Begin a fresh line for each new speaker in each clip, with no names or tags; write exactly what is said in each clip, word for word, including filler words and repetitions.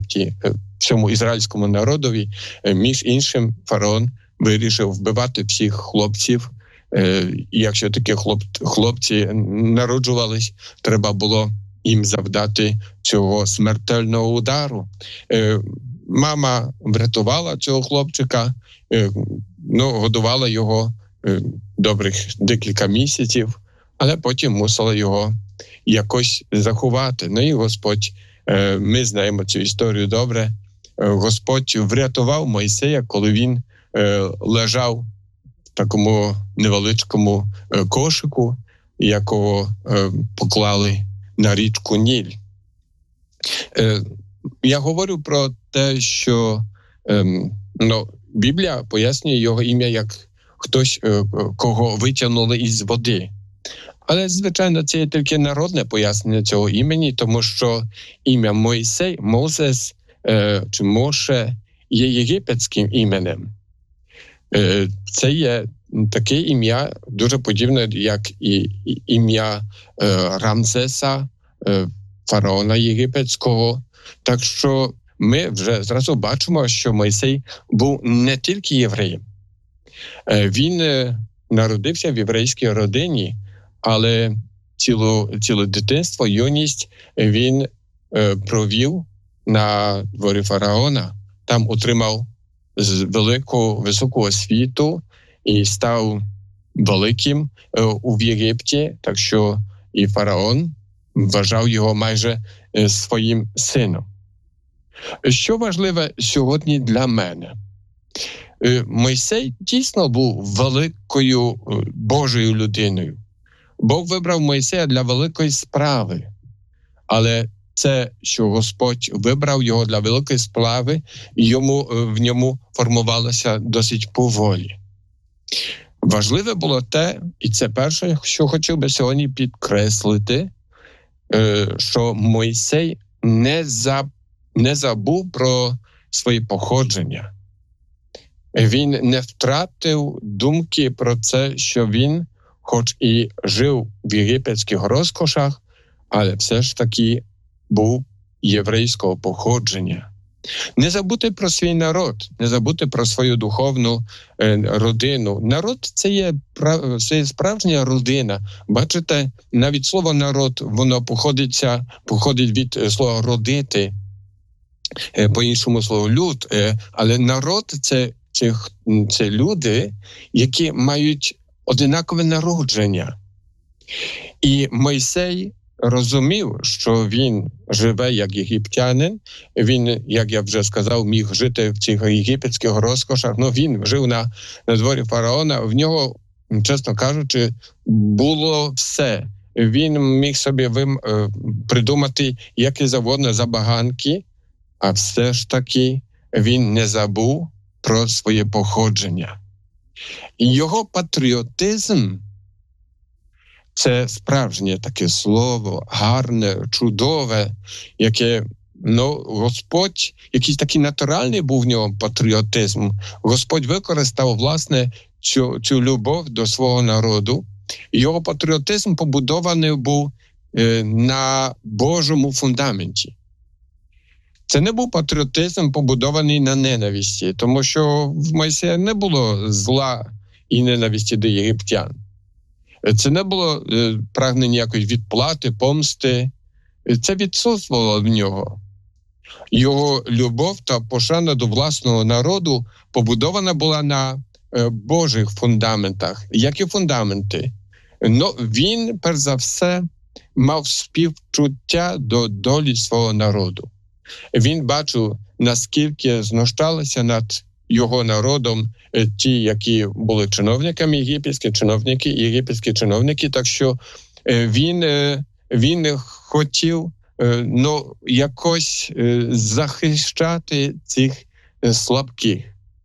Єгипті, всьому ізраїльському народові. Між іншим, фараон вирішив вбивати всіх хлопців. І якщо такі хлоп, хлопці народжувались, треба було їм завдати цього смертельного удару. Мама врятувала цього хлопчика, ну, годувала його добрих декілька місяців, але потім мусила його якось заховати. Ну і Господь, ми знаємо цю історію добре, Господь врятував Мойсея, коли він лежав в такому невеличкому кошику, якого поклали на річку Ніль. Я говорю про те, що ну, Біблія пояснює його ім'я як хтось, кого витягнули із води. Але, звичайно, це є тільки народне пояснення цього імені, тому що ім'я Мойсей, Мозес чи Моше є єгипетським іменем. Це є таке ім'я, дуже подібне, як і ім'я Рамзеса, фараона єгипетського. Так що ми вже зразу бачимо, що Мойсей був не тільки євреєм. Він народився в єврейській родині, але цілу, ціле дитинство, юність він провів на дворі фараона. Там отримав велику, високу освіту і став великим у Єгипті, так що і фараон вважав його майже своїм сином. Що важливе сьогодні для мене? Мойсей дійсно був великою Божою людиною. Бог вибрав Мойсея для великої справи, але це, що Господь вибрав його для великої справи, йому, в ньому формувалося досить поволі. Важливе було те, і це перше, що хотів би сьогодні підкреслити, що Мойсей не, за, не забув про своє походження. Він не втратив думки про це, що він, хоч і жив в єгипетських розкошах, але все ж таки був єврейського походження. Не забути про свій народ, не забути про свою духовну е, родину. Народ – це є, це є справжня родина. Бачите, навіть слово «народ» воно походиться, походить від слова «родити», е, по-іншому слово «люд», е, але народ – це, це, це люди, які мають одинакове народження. І Мойсей розумів, що він живе як єгиптянин, він, як я вже сказав, міг жити в цих єгипетських розкошах, але він жив на, на дворі фараона, в нього, чесно кажучи, було все. Він міг собі вим, придумати які завгодно забаганки, а все ж таки він не забув про своє походження. І його патріотизм – це справжнє таке слово, гарне, чудове, яке, ну, Господь, якийсь такий натуральний був в нього патріотизм. Господь використав, власне, цю, цю любов до свого народу. Його патріотизм побудований був е, на Божому фундаменті. Це не був патріотизм, побудований на ненависті, тому що в Мойсея не було зла і ненависті до єгиптян. Це не було е, прагнення якоїсь відплати, помсти. Це відсутствувало в нього. Його любов та пошана до власного народу побудована була на е, Божих фундаментах. Які фундаменти? Ну, він, перш за все, мав співчуття до долі свого народу. Він бачив, наскільки знущалися над його народом ті, які були чиновниками єгипетські, чиновники, єгипетські чиновники, так що він, він хотів, ну, якось захищати цих слабких.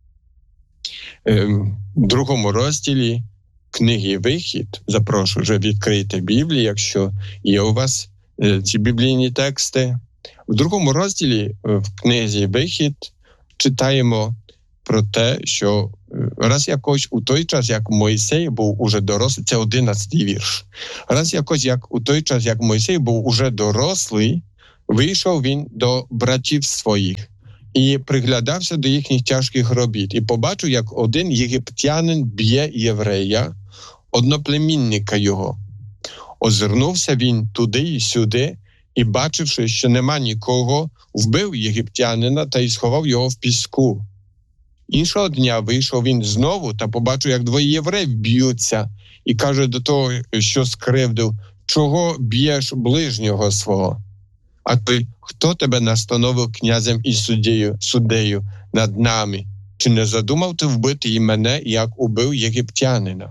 В другому розділі книги «Вихід», запрошую вже відкрити Біблію, якщо є у вас ці біблійні тексти. В другому розділі в книзі «Вихід» читаємо про те, що раз якось у той час, як Мойсей був уже дорослий, це одинадцятий вірш, раз якось як у той час, як Мойсей був уже дорослий, вийшов він до братів своїх і приглядався до їхніх тяжких робіт. І побачив, як один єгиптянин б'є єврея, одноплемінника його. Озирнувся він туди і сюди, і, бачивши, що нема нікого, вбив єгиптянина та й сховав його в піску. Іншого дня вийшов він знову та побачив, як двоє євреїв б'ються, і каже до того, що скривдив: «Чого б'єш ближнього свого?» А той: «Хто тебе настановив князем і суддею, суддею над нами? Чи не задумав ти вбити і мене, як убив єгиптянина?»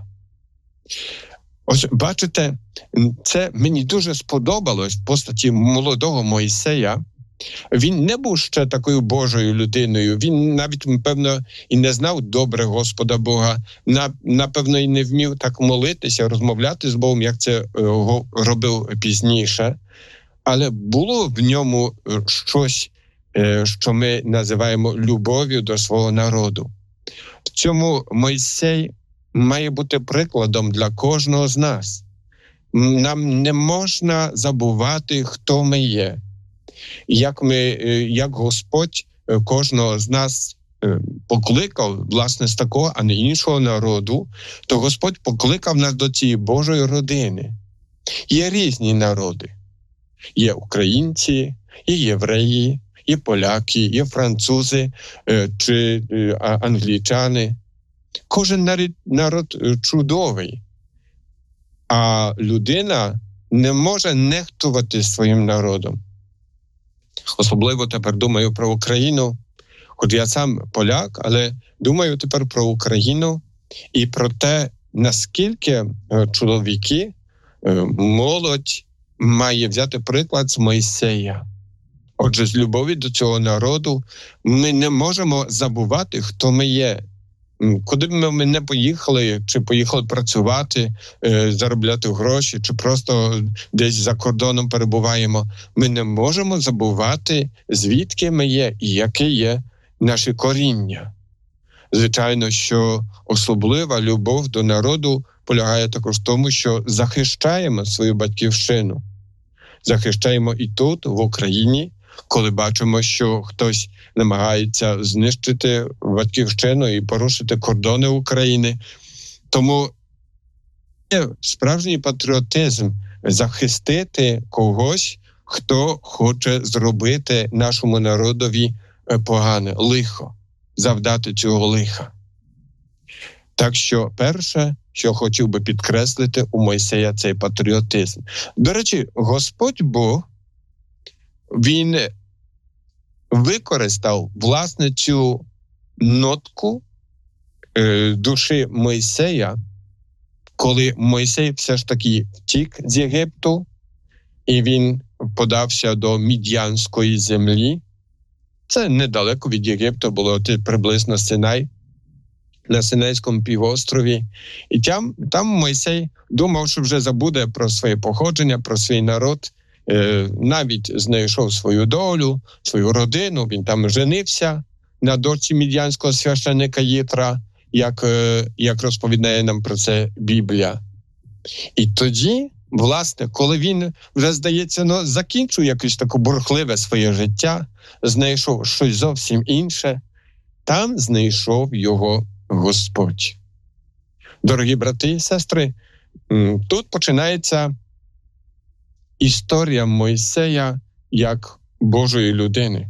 Ось, бачите, це мені дуже сподобалось в постаті молодого Мойсея. Він не був ще такою Божою людиною. Він навіть, певно, і не знав добре Господа Бога. Напевно, і не вмів так молитися, розмовляти з Богом, як це робив пізніше. Але було в ньому щось, що ми називаємо любов'ю до свого народу. В цьому Мойсей має бути прикладом для кожного з нас. Нам не можна забувати, хто ми є. Як ми, як Господь кожного з нас покликав, власне, з такого, а не іншого народу, то Господь покликав нас до цієї Божої родини. Є різні народи. Є українці, є євреї, є поляки, є французи чи англічани. Кожен народ, народ чудовий, а людина не може нехтувати своїм народом. Особливо тепер думаю про Україну, хоч я сам поляк, але думаю тепер про Україну і про те, наскільки чоловіки, молодь має взяти приклад з Мойсея. Отже, з любові до цього народу ми не можемо забувати, хто ми є. Куди б ми не поїхали, чи поїхали працювати, заробляти гроші, чи просто десь за кордоном перебуваємо, ми не можемо забувати, звідки ми є і яке є наше коріння. Звичайно, що особлива любов до народу полягає також в тому, що захищаємо свою батьківщину. Захищаємо і тут, в Україні, коли бачимо, що хтось намагається знищити батьківщину і порушити кордони України. Тому є справжній патріотизм захистити когось, хто хоче зробити нашому народові погане, лихо, завдати цього лиха. Так що перше, що хотів би підкреслити у Мойсея, цей патріотизм. До речі, Господь Бог, він використав, власне, цю нотку е, душі Мойсея, коли Мойсей все ж таки втік з Єгипту, і він подався до Мід'янської землі. Це недалеко від Єгипту було, приблизно Синай, на Синайському півострові. І там, там Мойсей думав, що вже забуде про своє походження, про свій народ, навіть знайшов свою долю, свою родину, він там женився на дочці мід'янського священника Єтра, як, як розповідає нам про це Біблія. І тоді, власне, коли він вже, здається, ну, закінчив якесь таке бурхливе своє життя, знайшов щось зовсім інше, там знайшов його Господь. Дорогі брати і сестри, тут починається історія Мойсея як Божої людини.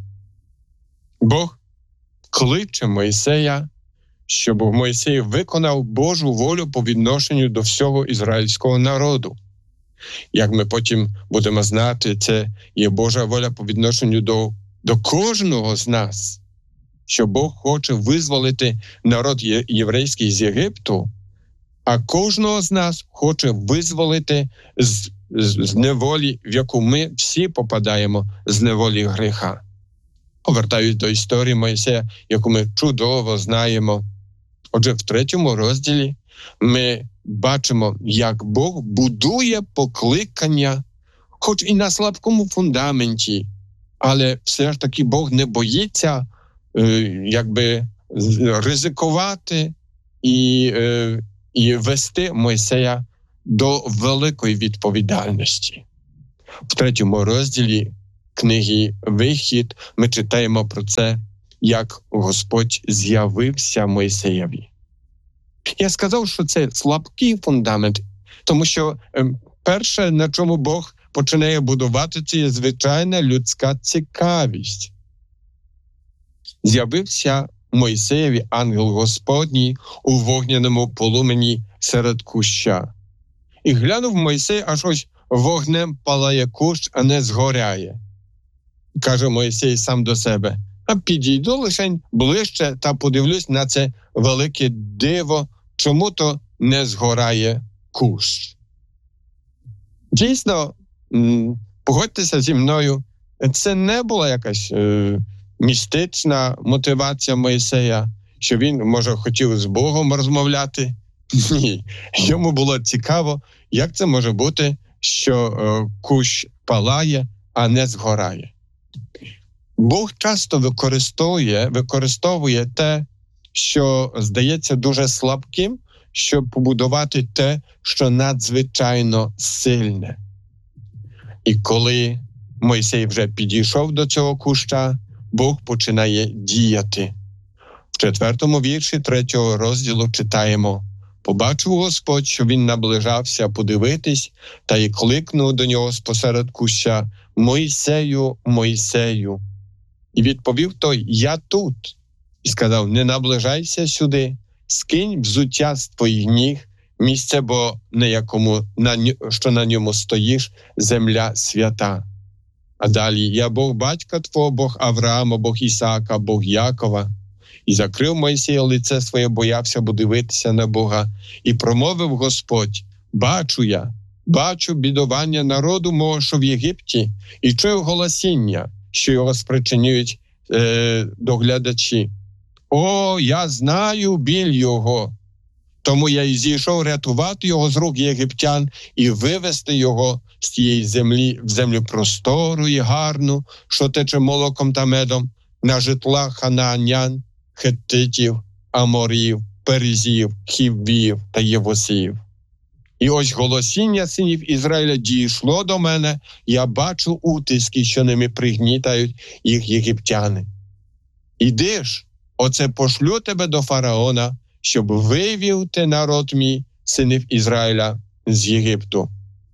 Бог кличе Мойсея, щоб Мойсей виконав Божу волю по відношенню до всього ізраїльського народу. Як ми потім будемо знати, це є Божа воля по відношенню до, до кожного з нас, що Бог хоче визволити народ єврейський з Єгипту, а кожного з нас хоче визволити з, з, з неволі, в яку ми всі попадаємо, з неволі гріха. Повертаюсь до історії Мойсея, яку ми чудово знаємо. Отже, в третьому розділі ми бачимо, як Бог будує покликання, хоч і на слабкому фундаменті, але все ж таки Бог не боїться е, якби ризикувати і, е, і вести Мойсея до великої відповідальності. В третьому розділі книги «Вихід» ми читаємо про це, як Господь з'явився Мойсеєві. Я сказав, що це слабкий фундамент, тому що перше, на чому Бог починає будувати, це є звичайна людська цікавість. З'явився Мойсеєві ангел Господній у вогняному полумені серед куща. І глянув Мойсей, аж ось вогнем палає кущ, а не згоряє. Каже Мойсей сам до себе: а підійду лишень ближче та подивлюсь на це велике диво, чому то не згорає кущ. Дійсно, погодьтеся зі мною, це не була якась е, містична мотивація Мойсея, що він, може, хотів з Богом розмовляти. Ні, йому було цікаво, як це може бути, що е, кущ палає, а не згорає. Бог часто використовує, використовує те, що здається дуже слабким, щоб побудувати те, що надзвичайно сильне. І коли Мойсей вже підійшов до цього куща, Бог починає діяти. В четвертому вірші третього розділу читаємо: «Побачив Господь, що він наближався подивитись, та й кликнув до нього спосеред куща: Мойсею, Мойсею. І відповів той: я тут. І сказав: не наближайся сюди, скинь взуття з твоїх ніг, місце, бо на якому, на, що на ньому стоїш, земля свята. А далі: я Бог батька твого, Бог Авраама, Бог Ісаака, Бог Якова. І закрив Мойсей лице своє, боявся, бо дивитися на Бога. І промовив Господь: бачу я, бачу бідування народу мого, що в Єгипті, і чую голосіння, що його спричинюють е, доглядачі. О, я знаю біль його, тому я і зійшов рятувати його з рук єгиптян і вивести його з тієї землі в землю простору і гарну, що тече молоком та медом, на житла ханаанян, хеттитів, аморів, перезів, хіввів та євусів. І ось голосіння синів Ізраїля дійшло до мене, я бачу утиски, що ними пригнітають їх єгиптяни. Іди ж, оце пошлю тебе до фараона, щоб вивів ти народ мій, синів Ізраїля, з Єгипту».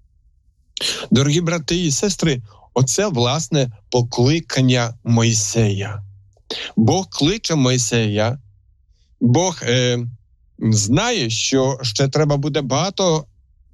Дорогі брати і сестри, оце, власне, покликання Мойсея. Бог кличе Мойсея, Бог е, знає, що ще треба буде багато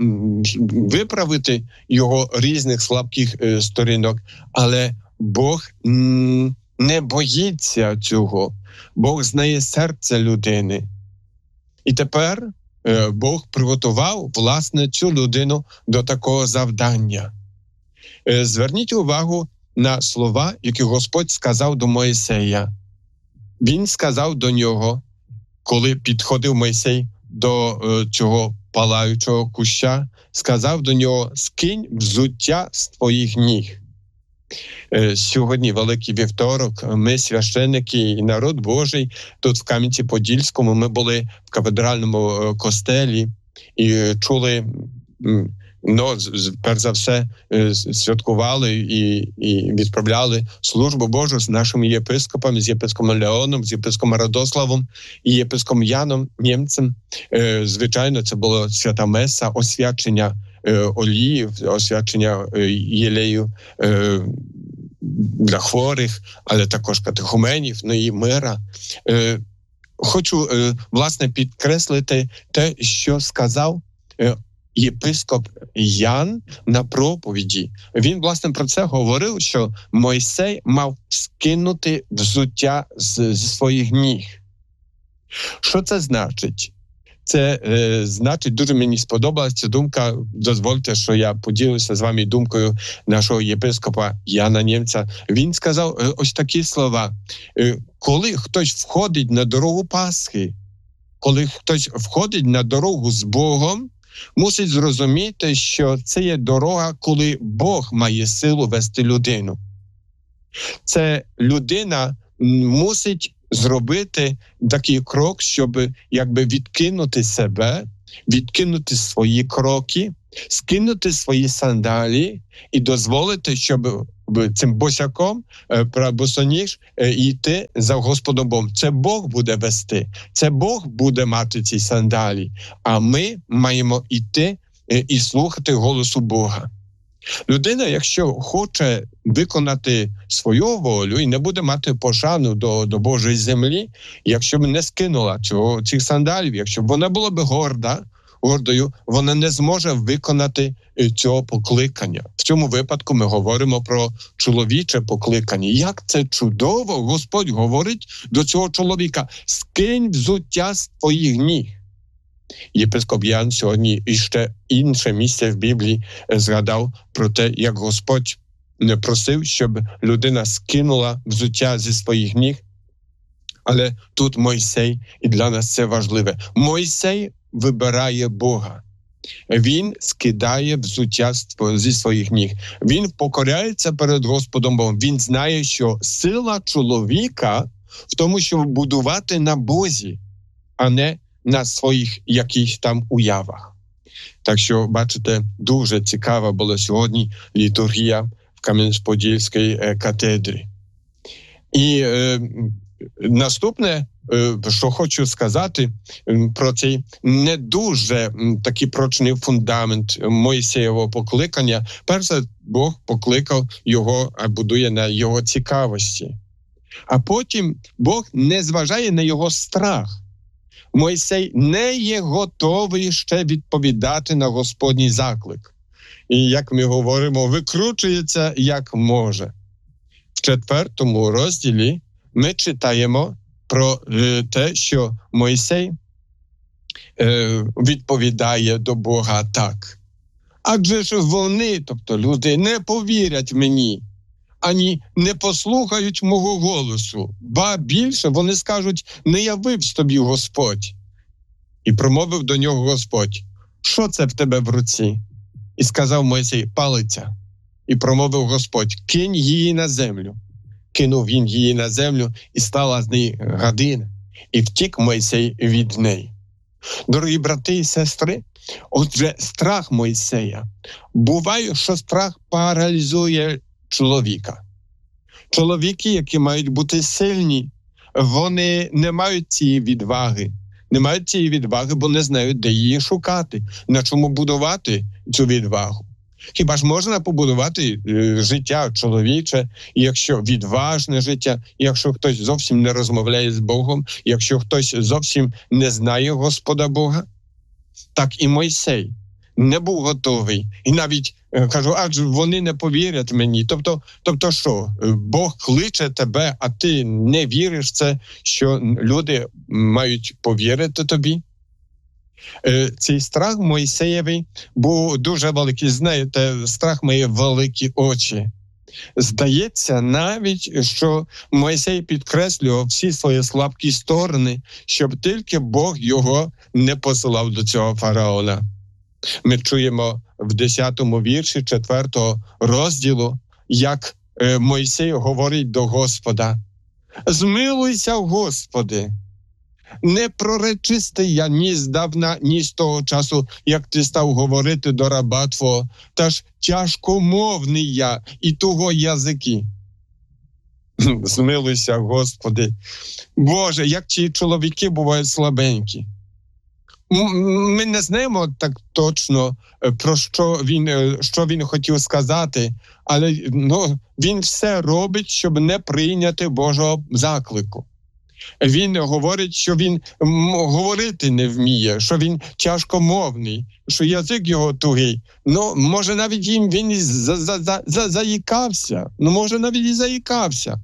виправити його різних слабких е, сторінок, але Бог м, не боїться цього. Бог знає серце людини. І тепер е, Бог приготував, власне, цю людину до такого завдання. Е, зверніть увагу на слова, які Господь сказав до Мойсея. Він сказав до нього, коли підходив Мойсей до е, цього палаючого куща, сказав до нього: «Скинь взуття з твоїх ніг». Е, сьогодні, Великий Вівторок, ми, священники і народ Божий, тут в Кам'янці-Подільському, ми були в кафедральному е, костелі і чули, ну, перш за все, е, святкували і, і відправляли службу Божу з нашими єпископами, з єпископом Леоном, з єпископом Радославом і єпископом Яном Нємцем. Е, звичайно, це було свята меса, освячення е, олії, освячення е, єлею е, для хворих, але також катехуменів, ну і мира. Е, хочу, е, власне, підкреслити те, що сказав е, єпископ Ян на проповіді. Він, власне, про це говорив, що Мойсей мав скинути взуття з, зі своїх ніг. Що це значить? Це е, значить, дуже мені сподобалася ця думка. Дозвольте, що я поділюся з вами думкою нашого єпископа Яна Нємця. Він сказав е, ось такі слова. Е, коли хтось входить на дорогу Пасхи, коли хтось входить на дорогу з Богом, мусить зрозуміти, що це є дорога, коли Бог має силу вести людину. Це людина мусить зробити такий крок, щоб якби відкинути себе, відкинути свої кроки скинути свої сандалі і дозволити, щоб цим босяком босоніж йти за Господом Богом. Це Бог буде вести, це Бог буде мати ці сандалі, а ми маємо йти і слухати голосу Бога. Людина, якщо хоче виконати свою волю і не буде мати пошану до, до Божої землі, якщо б не скинула цього, цих сандалів, якщо б вона була б горда, гордою, вона не зможе виконати цього покликання. В цьому випадку ми говоримо про чоловіче покликання. Як це чудово! Господь говорить до цього чоловіка: скинь взуття з твоїх ніг. Єпископ Ян сьогодні іще інше місце в Біблії згадав про те, як Господь не просив, щоб людина скинула взуття зі своїх ніг. Але тут Мойсей, і для нас це важливе. Мойсей вибирає Бога. Він скидає взуття зі своїх ніг. Він покоряється перед Господом Богом. Він знає, що сила чоловіка в тому, щоб будувати на Бозі, а не на своїх якихось там уявах. Так що, бачите, дуже цікава була сьогодні літургія в Кам'янець-Подільській катедрі. І е, наступне, е, що хочу сказати е, про цей не дуже е, такий прочний фундамент Мойсеєвого покликання. Перше, Бог покликав його, а будує на його цікавості. А потім Бог не зважає на його страх. Мойсей не є готовий ще відповідати на Господній заклик. І, як ми говоримо, викручується як може. В четвертому розділі ми читаємо про е, те, що Мойсей е, відповідає до Бога так. Адже ж вони, тобто люди, не повірять мені, ані не послухають мого голосу. Ба більше вони скажуть: не явився тобі Господь. І промовив до нього Господь: що це в тебе в руці? І сказав Мойсей: палиця. І промовив Господь: кинь її на землю. Кинув він її на землю, і стала з неї гадина. І втік Мойсей від неї. Дорогі брати і сестри, отже, страх Мойсея. Буває, що страх паралізує чоловіка. Чоловіки, які мають бути сильні, вони не мають цієї відваги. Не мають цієї відваги, бо не знають, де її шукати, на чому будувати цю відвагу. Хіба ж можна побудувати е, життя чоловіче, якщо відважне життя, якщо хтось зовсім не розмовляє з Богом, якщо хтось зовсім не знає Господа Бога? Так і Мойсей не був готовий. І навіть е, кажу, адже вони не повірять мені. Тобто, тобто що, Бог кличе тебе, а ти не віриш в це, що люди мають повірити тобі? Е, цей страх Мойсеєвий був дуже великий. Знаєте, страх має великі очі. Здається навіть, що Мойсей підкреслював всі свої слабкі сторони, щоб тільки Бог його не посилав до цього фараона. Ми чуємо в десятому вірші четвертого розділу, як е, Мойсей говорить до Господа: «Змилуйся, Господи, не проречистий я ні здавна, ні з того часу, як ти став говорити до раба твого, та ж тяжкомовний я і того язики». Змилуйся, Господи. Боже, як ці чоловіки бувають слабенькі. Ми не знаємо так точно, про що він, що він хотів сказати, але ну, він все робить, щоб не прийняти Божого заклику. Він говорить, що він говорити не вміє, що він тяжкомовний, що язик його тугий. Ну, може, навіть їм він і за, за, за, за, заїкався. Ну, може, навіть і заїкався.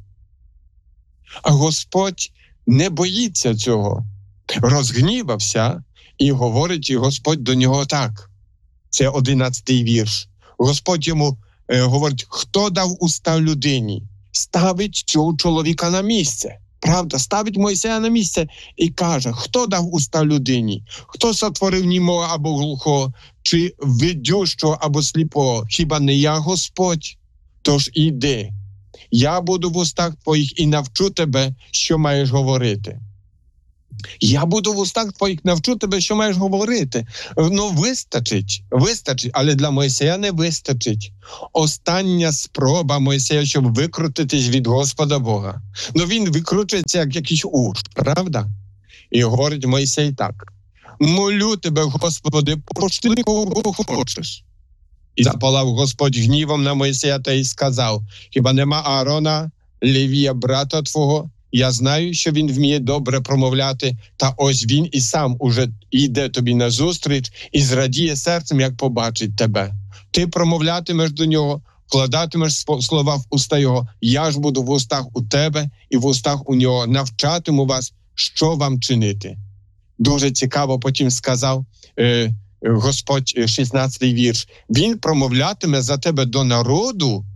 А Господь не боїться цього. Розгнівався і говорить і Господь до нього так. Це одинадцятий вірш. Господь йому е, говорить: хто дав уста людині? Ставить цього чоловіка на місце. Правда, ставить Мойсея на місце і каже: хто дав уста людині? Хто сотворив німого або глухого, чи видющого або сліпого? Хіба не я, Господь? Тож іди, я буду в устах твоїх і навчу тебе, що маєш говорити. Я буду в устах твоїх, навчу тебе, що маєш говорити. Ну, вистачить, вистачить, але для Мойсея не вистачить. Остання спроба Мойсея, щоб викрутитись від Господа Бога. Ну, він викручується, як якийсь уж, правда? І говорить Мойсей так. Молю тебе, Господи, пошли кого хочеш. І запалав Господь гнівом на Мойсея та й сказав, хіба нема Аарона, Левія, брата твого? Я знаю, що він вміє добре промовляти, та ось він і сам уже йде тобі назустріч і зрадіє серцем, як побачить тебе. Ти промовлятимеш до нього, вкладатимеш слова в уста його, я ж буду в устах у тебе і в устах у нього, навчатиму вас, що вам чинити. Дуже цікаво потім сказав е, Господь, шістнадцятий вірш, він промовлятиме за тебе до народу,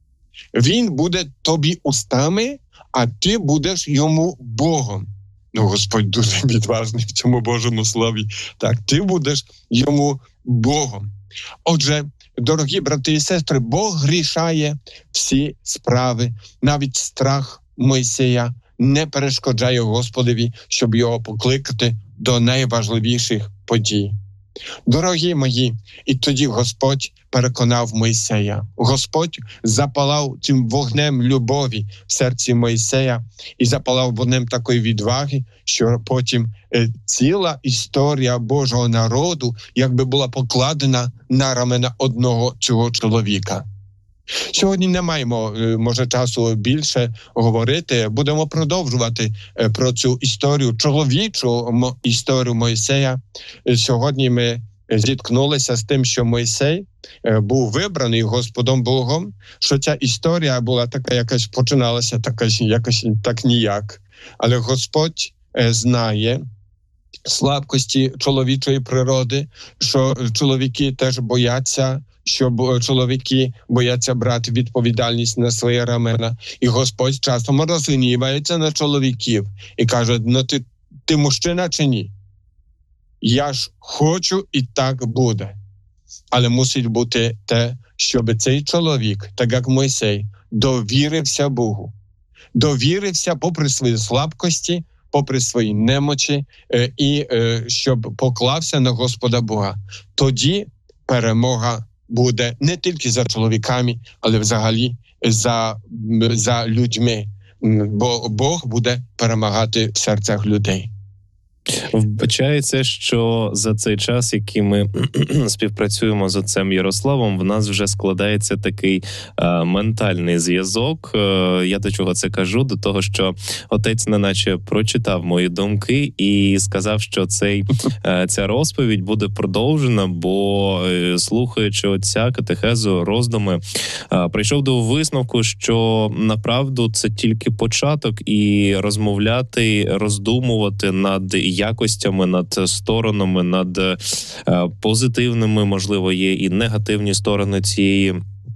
він буде тобі устами, а ти будеш йому Богом. Ну, Господь дуже відважний в цьому Божому слові. Так, ти будеш йому Богом. Отже, дорогі брати і сестри, Бог рішає всі справи. Навіть страх Мойсея не перешкоджає Господові, щоб його покликати до найважливіших подій. Дорогі мої, і тоді Господь переконав Мойсея. Господь запалав цим вогнем любові в серці Мойсея і запалав вогнем такої відваги, що потім е, ціла історія Божого народу якби була покладена на рамена одного цього чоловіка. Сьогодні не маємо, може, часу більше говорити. Будемо продовжувати про цю історію, чоловічу історію Мойсея. Сьогодні ми зіткнулися з тим, що Мойсей був вибраний Господом Богом, що ця історія була така, якась починалася така, якось так ніяк. Але Господь знає слабкості чоловічої природи, що чоловіки теж бояться, що чоловіки бояться брати відповідальність на свої рамена. І Господь часом розгнівається на чоловіків і каже, ну ти, ти мужчина чи ні? Я ж хочу і так буде. Але мусить бути те, щоб цей чоловік, так як Мойсей, довірився Богу. Довірився попри свої слабкості, попри свої немочі, і щоб поклався на Господа Бога. Тоді перемога буде не тільки за чоловіками, але взагалі за, за людьми. Бо Бог буде перемагати в серцях людей.
Вбачається, що за цей час, який ми співпрацюємо з отцем Ярославом, в нас вже складається такий е, ментальний зв'язок. Е, я до чого це кажу? До того, що отець неначе прочитав мої думки і сказав, що цей, е, ця розповідь буде продовжена, бо е, слухаючи отця катехезу, роздуми, е, прийшов до висновку, що направду це тільки початок, і розмовляти, роздумувати над якостями, над сторонами, над е, позитивними, можливо, є і негативні сторони цієї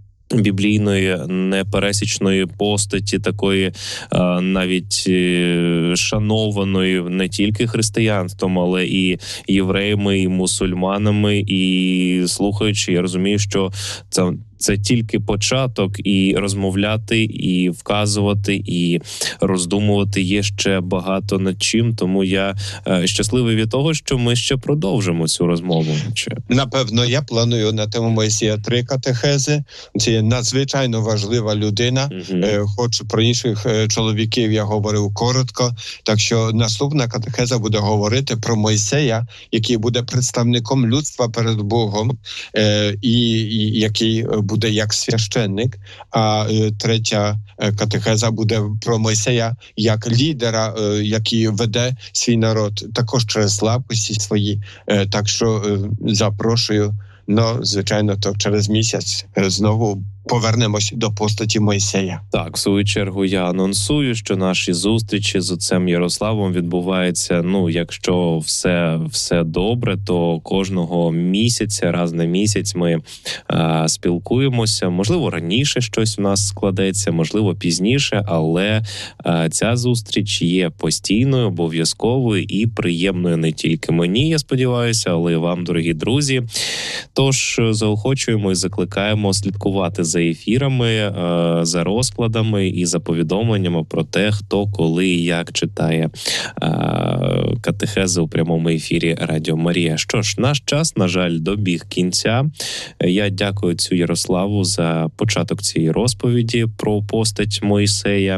біблійної непересічної постаті, такої е, навіть е, шанованої не тільки християнством, але і євреями, і мусульманами. І слухаючи, я розумію, що це Це тільки початок, і розмовляти, і вказувати, і роздумувати є ще багато над чим. Тому я е, щасливий від того, що ми ще продовжимо цю розмову.
Напевно, я планую на тему Мойсія три катехези. Це є надзвичайно важлива людина. Угу. Е, хоч про інших е, чоловіків я говорив коротко. Так що наступна катехеза буде говорити про Мойсея, який буде представником людства перед Богом, е, і, і який буде як священник, а е, третя е, катехеза буде про Мойсея як лідера, е, який веде свій народ, також через слабкості свої. Е, так що е, запрошую, ну, звичайно, то через місяць е, знову повернемось до постаті Мойсея.
Так, в свою чергу я анонсую, що наші зустрічі з отцем Ярославом відбуваються, ну, якщо все, все добре, то кожного місяця, раз на місяць ми е, спілкуємося. Можливо, раніше щось у нас складеться, можливо, пізніше, але е, ця зустріч є постійною, обов'язковою і приємною не тільки мені, я сподіваюся, але й вам, дорогі друзі. Тож заохочуємо і закликаємо слідкувати за ефірами, за розкладами і за повідомленнями про те, хто, коли і як читає катехези у прямому ефірі Радіо Марія. Що ж, наш час, на жаль, добіг кінця. Я дякую отцю Ярославу за початок цієї розповіді про постать Мойсея.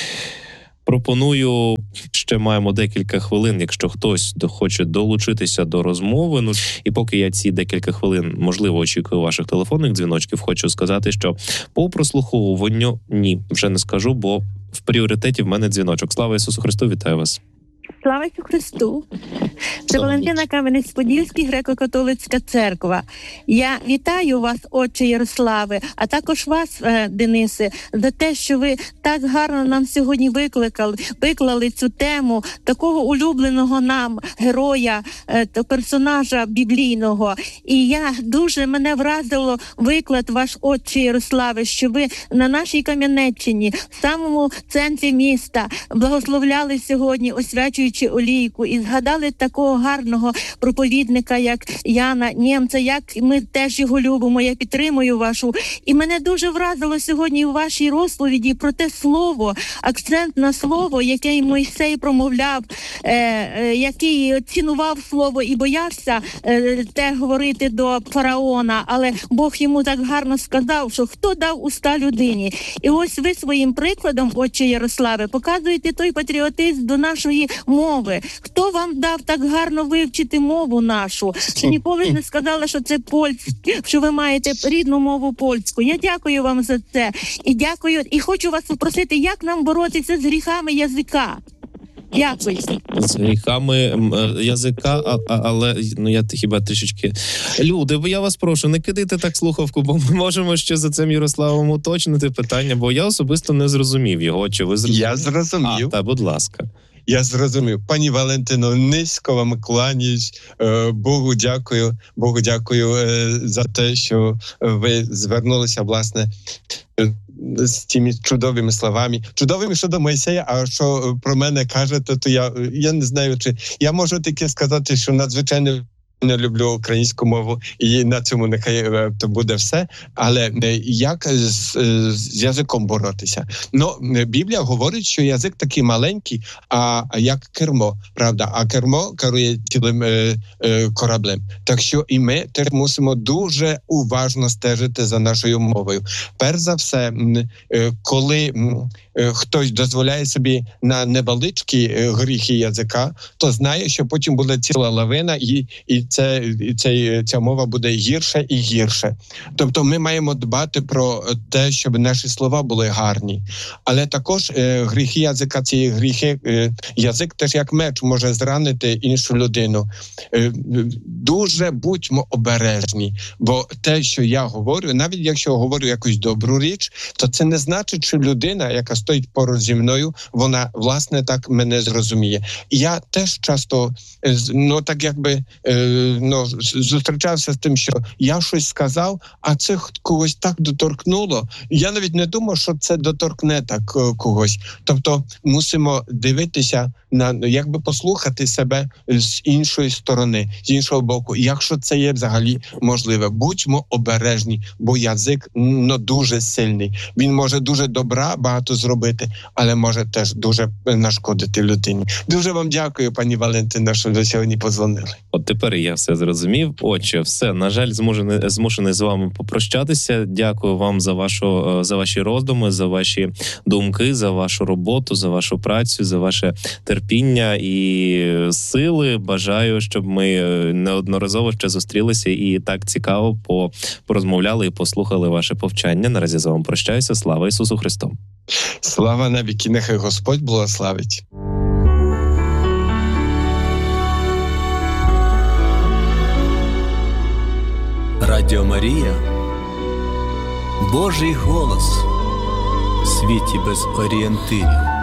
Пропоную, ще маємо декілька хвилин, якщо хтось хоче долучитися до розмови. Ну, і поки я ці декілька хвилин, можливо, очікую ваших телефонних дзвіночків, хочу сказати, що по прослуховуванню, ні, вже не скажу, бо в пріоритеті в мене дзвіночок. Слава Ісусу Христу, вітаю вас.
Слава Ісусу Христу! Це Валентина Кам'янець-Подільський, греко-католицька церква. Я вітаю вас, отче Ярославе, а також вас, Денисе, за те, що ви так гарно нам сьогодні викликали, виклали цю тему такого улюбленого нам героя, персонажа біблійного. І я дуже, мене вразило виклад ваш, отче Ярославе, що ви на нашій Кам'янеччині, в самому центрі міста, благословляли сьогодні, освячуючи олійку, і згадали такого гарного проповідника, як Яна Нємця, як ми теж його любимо, я підтримую вашу. І мене дуже вразило сьогодні у вашій розповіді про те слово, акцент на слово, яке Мойсей промовляв, е, е, який цінував слово і боявся е, те говорити до фараона, але Бог йому так гарно сказав, що хто дав уста людині. І ось ви своїм прикладом, отче Ярославе, показуєте той патріотизм до нашої мови. Хто вам дав так гарно вивчити мову нашу? Чи ніколи не сказала, що це польська, що ви маєте рідну мову польську? Я дякую вам за це. І дякую, і хочу вас попросити, як нам боротися з гріхами язика? Дякую.
З гріхами язика, а, а, але ну я хіба трішечки... Люди, я вас прошу, не кидайте так слухавку, бо ми можемо ще за цим Ярославом уточнити питання, бо я особисто не зрозумів його. Чи ви зрозуміли?
Я зрозумів.
А, та, будь ласка.
Я зрозумів. Пані Валентино, низько вам кланяюсь. Богу дякую. Богу дякую за те, що ви звернулися, власне, з цими чудовими словами. Чудовими щодо Мойсея, а що про мене кажете, то я, я не знаю, чи... Я можу таке сказати, що надзвичайно не люблю українську мову, і на цьому нехай то буде все. Але як з, з язиком боротися? Ну, Біблія говорить, що язик такий маленький, а як кермо, правда? А кермо керує цілим е, е, кораблем. Так що і ми теж мусимо дуже уважно стежити за нашою мовою. Перш за все, е, коли е, хтось дозволяє собі на невеличкі гріхи язика, то знає, що потім буде ціла лавина, і, і Це, це, ця мова буде гірше і гірше. Тобто ми маємо дбати про те, щоб наші слова були гарні. Але також е, гріхи язика, ці гріхи, е, язик теж як меч може зранити іншу людину. Е, дуже будьмо обережні, бо те, що я говорю, навіть якщо говорю якусь добру річ, то це не значить, що людина, яка стоїть поруч зі мною, вона, власне, так мене зрозуміє. І я теж часто, ну, так якби, е, ну, зустрічався з тим, що я щось сказав, а це когось так доторкнуло. Я навіть не думав, що це доторкне так когось. Тобто мусимо дивитися на, якби послухати себе з іншої сторони, з іншого боку, якщо це є взагалі можливе. Будьмо обережні, бо язик, ну, дуже сильний. Він може дуже добра багато зробити, але може теж дуже нашкодити людині. Дуже вам дякую, пані Валентина, що до сьогодні подзвонили.
От тепер я все зрозумів. Отже, все, на жаль, змушений, змушений з вами попрощатися. Дякую вам за вашу, за ваші роздуми, за ваші думки, за вашу роботу, за вашу працю, за ваше терпіння і сили. Бажаю, щоб ми неодноразово ще зустрілися і так цікаво порозмовляли і послухали ваше повчання. Наразі з вами прощаюся. Слава Ісусу Христу!
Слава навіки, нехай Господь благословить.
Радіо Марія – Божий голос в світі без орієнтирів.